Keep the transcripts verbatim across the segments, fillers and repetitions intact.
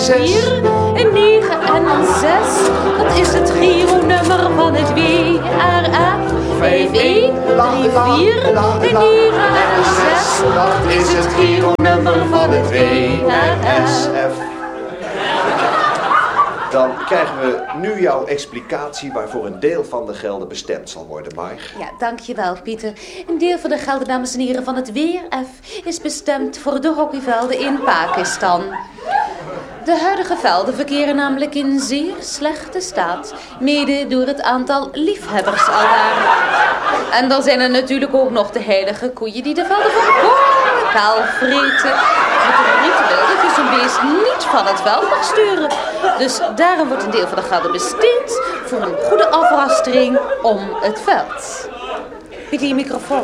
vier, een negen en een zes. Dat is het Giro-nummer van het W R F. vijf, een, drie, vier, een negen en een zes. Dat is het Giro-nummer van het W R S F. Dan krijgen we nu jouw explicatie waarvoor een deel van de gelden bestemd zal worden, Marg. Ja, dankjewel, Pieter. Een deel van de gelden, dames en heren, van het W R F is bestemd voor de hockeyvelden in Pakistan. De huidige velden verkeren namelijk in zeer slechte staat, mede door het aantal liefhebbers aldaar. En dan zijn er natuurlijk ook nog de heilige koeien die de velden volkomen kaal vreten. Met de ritueel dat je zo'n beest niet van het veld mag sturen. Dus daarom wordt een deel van de gelden besteed voor een goede afrastering om het veld. Pieter, je microfoon.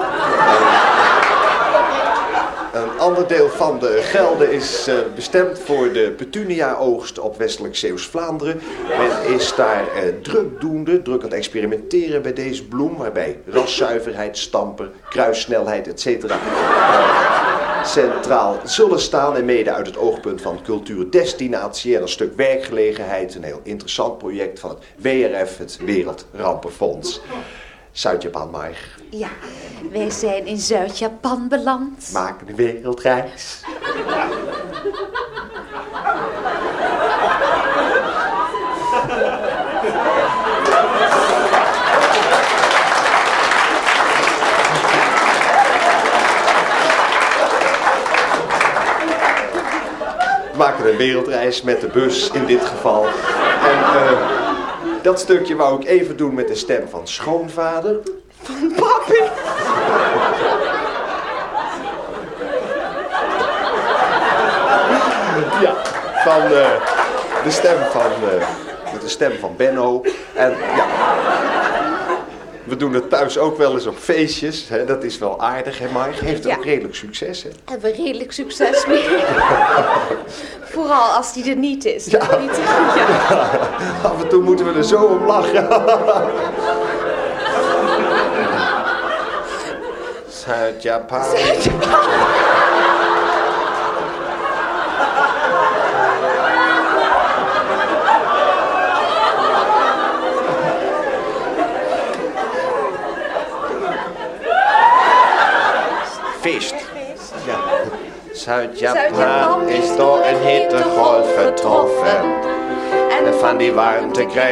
Een ander deel van de gelden is uh, bestemd voor de petunia-oogst op westelijk Zeeuws-Vlaanderen. Men is daar uh, drukdoende, druk aan het experimenteren bij deze bloem, waarbij raszuiverheid, stamper, kruissnelheid, et cetera uh, centraal zullen staan en mede uit het oogpunt van cultuurdestinatie en een stuk werkgelegenheid. Een heel interessant project van het W R F, het Wereldrampenfonds. Zuid-Japan, Marg. Ja, wij zijn in Zuid-Japan beland. Maak een wereldreis. We maken een wereldreis met de bus in dit geval. En uh, dat stukje wou ik even doen met de stem van schoonvader. Van papi. Ja, van uh, de stem van, uh, de stem van Benno. En ja, we doen het thuis ook wel eens op feestjes. Hè? Dat is wel aardig, hè, Marg? Heeft ook ja. redelijk succes, hè? Hebben we redelijk succes mee. Vooral als die er niet is. Ja. Niet, ja. Ja. Af en toe moeten we er zo om lachen. Zuid-Japan. Zuid-Japan. Feest. Ja. Zuid-Japan is door een hittegolf getroffen. En van die warmte krijg